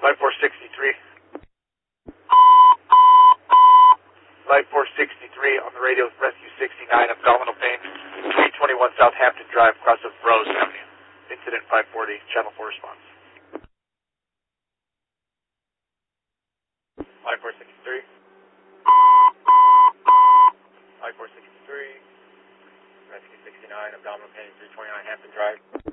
Light 463. Light 463 on the radio, Rescue 69, abdominal pain, 321 Southampton Drive, across of Rose Avenue. Incident 540, Channel 4 response. Light 463. Light 463, Rescue 69, abdominal pain, 329 Hampton Drive.